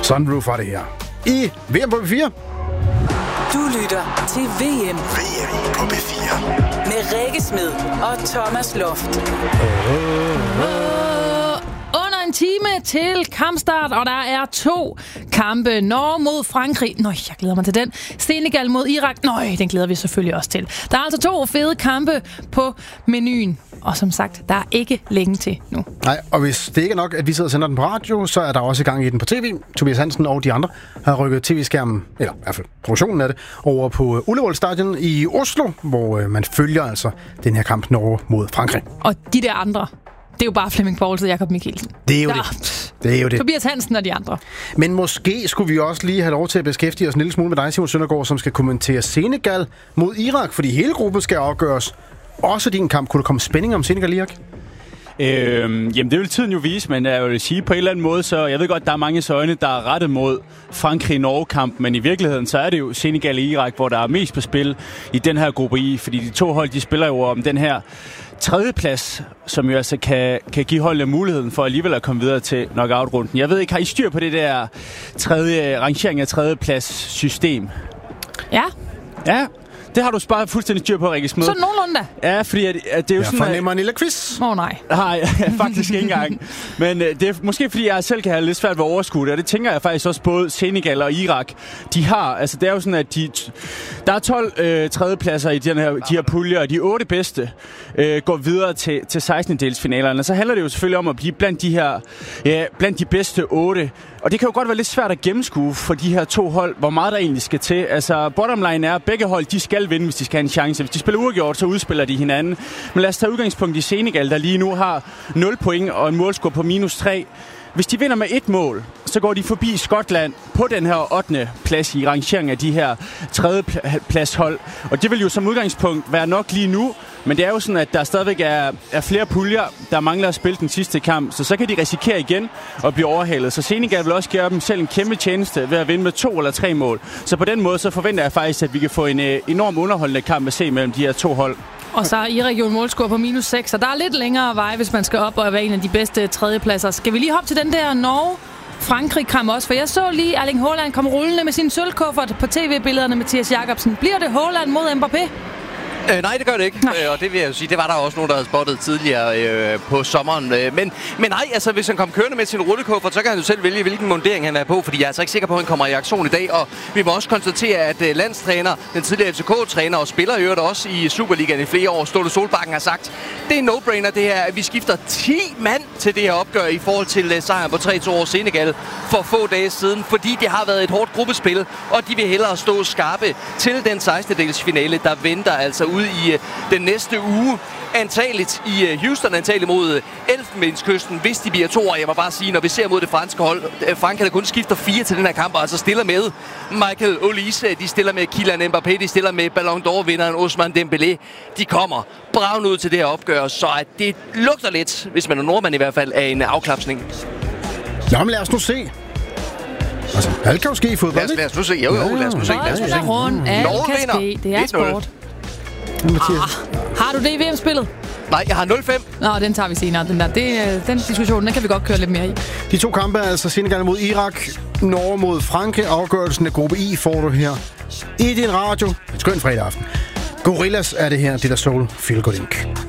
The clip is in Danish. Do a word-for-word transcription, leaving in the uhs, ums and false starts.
Sunroof var det her. I V M på B fire. Du lytter til V M. V M på B fire. Med Rikke Smed og Thomas Loft. Under en time til kampstart, og der er to kampe. Norge mod Frankrig. Nøj, jeg glæder mig til den. Senegal mod Irak. Nøj, den glæder vi selvfølgelig også til. Der er altså to fede kampe på menuen. Og som sagt, der er ikke længe til nu. Nej, og hvis det ikke er nok, at vi sidder og sender den på radio, så er der også i gang i den på tv. Tobias Hansen og de andre har rykket tv-skærmen, eller i hvert fald produktionen af det, over på Ullevål Stadion i Oslo, hvor man følger altså den her kamp Norge mod Frankrig. Og de der andre, det er jo bare Flemming Poulsen og Jakob Mikkelsen. Det er jo der, det. Det er jo det. Tobias Hansen og de andre. Men måske skulle vi også lige have lov til at beskæftige os en lille smule med dig, Simon Søndergaard, som skal kommentere Senegal mod Irak, fordi hele gruppen skal afgøres. Også din kamp. Kunne der komme spænding om Senegal Irak? Øhm, jamen det vil tiden jo vise, men jeg vil sige på en eller anden måde, så jeg ved godt, der er mange øjne, der er rettet mod Frankrig-Norge-kamp, men i virkeligheden så er det jo Senegal og Irak, hvor der er mest på spil i den her gruppe I, fordi de to hold, de spiller jo om den her tredjeplads, som jo altså kan, kan give holdene muligheden for alligevel at komme videre til knockout-runden. Jeg ved ikke, har I styr på det der tredje, rangering af tredjeplads-system? Ja. Ja. Det har du sparet fuldstændig styr på, Rikke Smed. Så nogenlunde da. Ja, fordi at, at det er jo jeg sådan... Jeg fornemmer en lille quiz. Åh oh, nej. Nej, faktisk ikke engang. Men øh, det er måske fordi, jeg selv kan have lidt svært ved at overskue det, og det tænker jeg faktisk også både Senegal og Irak. De har, altså det er jo sådan, at de, der er tolv øh, tredjepladser i den her, de her puljer, og de otte bedste øh, går videre til, til sekstende-delsfinalerne. Så handler det jo selvfølgelig om at blive blandt de her, ja, blandt de bedste otte. Og det kan jo godt være lidt svært at gennemskue for de her to hold, hvor meget der egentlig skal til. Altså, bottom line er, at begge hold, de skal vinde, hvis de skal have en chance. Hvis de spiller uafgjort, så udspiller de hinanden. Men lad os tage udgangspunkt i Senegal, der lige nu har nul point og en målscore på minus tre. Hvis de vinder med et mål, så går de forbi Skotland på den her ottende plads i rangeringen af de her tredje plads hold. Og det vil jo som udgangspunkt være nok lige nu, men det er jo sådan, at der stadigvæk er, er flere puljer, der mangler at spille den sidste kamp, så så kan de risikere igen at blive overhalet. Så Senegal vil også gøre dem selv en kæmpe tjeneste ved at vinde med to eller tre mål. Så på den måde så forventer jeg faktisk, at vi kan få en øh, enorm underholdende kamp at se mellem de her to hold. Og så er Irak jo en målscore på minus seks, så der er lidt længere vej, hvis man skal op og være en af de bedste tredjepladser. Skal vi lige hoppe til den der Norge-Frankrig-kamp også? For jeg så lige Erling Haaland komme rullende med sin sølvkuffert på tv-billederne med Mathias Jakobsen. Bliver det Haaland mod Mbappé? Øh, nej, det gør det ikke. Øh, og det vil jeg jo sige, det var der også nogen, der havde spottet tidligere øh, på sommeren. Øh, men, men nej, altså hvis han kom kørende med sin rullekuffert, så kan han jo selv vælge, hvilken mundering han er på, fordi jeg er altså ikke sikker på, at han kommer i aktion i dag. Og vi må også konstatere, at øh, landstræner, den tidligere F C K-træner og spiller i øvrigt også i Superligaen i flere år, Ståle Solbakken, har sagt, det er en no-brainer det her, at vi skifter ti mand til det her opgør i forhold til øh, sejren på tre to over Senegal for få dage siden, fordi det har været et hårdt gruppespil, og de vil hellere stå skarpe til den sekstende-delsfinale, der venter altså ud i uh, den næste uge. Antageligt i uh, Houston, antageligt mod uh, Elfenbenskysten, hvis de bliver to år. Jeg må bare sige, når vi ser mod det franske hold, uh, Frankrig, der kun skifter fire til den her kamp, og altså stiller med Michael Olise, de stiller med Kylian Mbappé, de stiller med Ballon d'Or-vinderen Ousmane Dembélé. De kommer bravende ud til det her opgør, så at det lugter lidt, hvis man er nordmand i hvert fald, af en afklapsning. Jamen lad os nu se. Altså, alt kan jo ske i fodbold, lad os, lad os nu se. Jo, jo, lad os nu se. Lad os nu se. Norge vinder. Det er sport. Ah, har du det i V M-spillet? Nej, jeg har nul fem. Nå, den tager vi senere. Den, der. Det, den diskussion, den kan vi godt køre lidt mere i. De to kampe er altså Senegal mod Irak, Norge mod Frankrig. Afgørelsen af gruppe I får du her i din radio. En skøn fredag aften. Gorillas er det her, det der Soul Feel Good Incorporated.